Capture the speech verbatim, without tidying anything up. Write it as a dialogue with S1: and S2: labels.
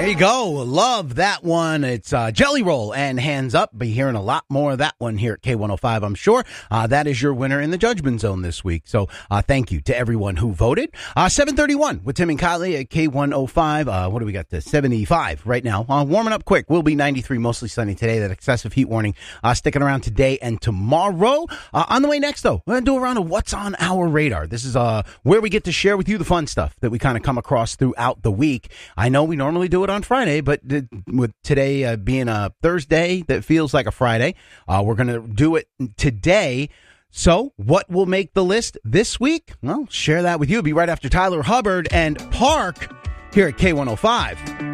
S1: There you go. Love that one. It's uh, Jelly Roll and Hands Up. Be hearing a lot more of that one here at K one oh five, I'm sure. Uh, that is your winner in the Judgment Zone this week. So uh, thank you to everyone who voted. Uh, seven thirty-one with Tim and Kylie at K one oh five. Uh, what do we got? To seventy-five right now. Uh, warming up quick. We'll be ninety-three, mostly sunny today. That excessive heat warning uh, sticking around today and tomorrow. Uh, on the way next, though, we're going to do a round of what's on our radar. This is uh, where we get to share with you the fun stuff that we kind of come across throughout the week. I know we normally do it on Friday, but with today uh, being a Thursday that feels like a Friday, uh, we're going to do it today. So what will make the list this week? Well, share that with you. It'll be right after Tyler Hubbard and Park here at K one oh five.